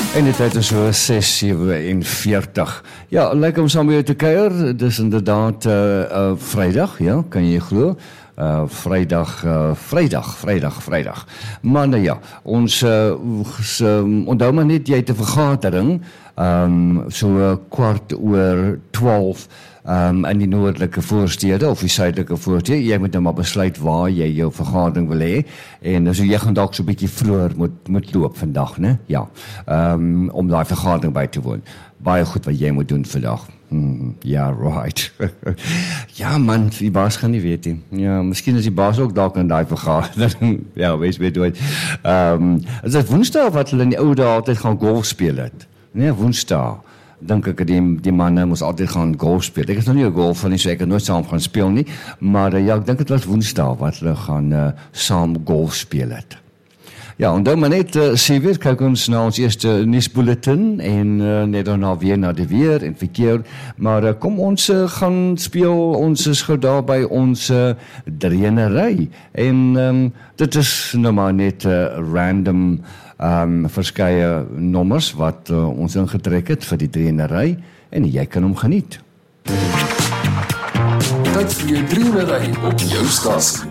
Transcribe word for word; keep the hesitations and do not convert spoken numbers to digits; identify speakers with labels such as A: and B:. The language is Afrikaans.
A: En die tyd is so ses sewenveertig. Ja, lyk om saam met jou te kuier. Dis inderdaad uh, uh, Vrydag, ja, kan jy glo? Uh, Vrydag, uh, Vrydag, Vrydag, Vrydag. Maar nou ja, ons uh, um, onthou maar net jy het 'n vergadering, um, so uh, kwart oor twaalf, Um, in die noordelike voorstede of die suidelike voorstede. Jy moet nou maar besluit waar jy jou vergadering wil hê. En so jy gaan dalk so 'n bietjie vroeër moet moet loop vandag, né? Ja. Um, om daai vergadering by te woon. Baie goed wat jy moet doen vandag. Hmm, ja, right. Ja man, die baas gaan nie weet nie. Ja, miskien is die baas ook dalk in daai vergadering. Ja, wees weet hoe. Ehm, um, is dit Woensdag wat hulle in die ou dae altyd gaan golf speel het? Nee, Woensdag. Dink ek die, die manne moes altyd gaan golf speel. Ek is nog nie 'n golfer nie, so ek het nooit saam gaan speel nie, maar uh, ja, ek dink dit was Woensdag wat hulle gaan uh, saam golf speel het. Ja, en dan maar net uh, sê weer, kyk ons na ons eerste nuusbulletin en uh, net daarna weer na die weer en verkeer, maar uh, kom ons uh, gaan speel, ons is gou daar by ons uh, dreenery en um, dit is nou maar net uh, random Um, verskeie nommers wat uh, ons ingetrek het vir die dreenery en jy kan hom geniet.
B: Tyd vir jou dreenery op jou stasie.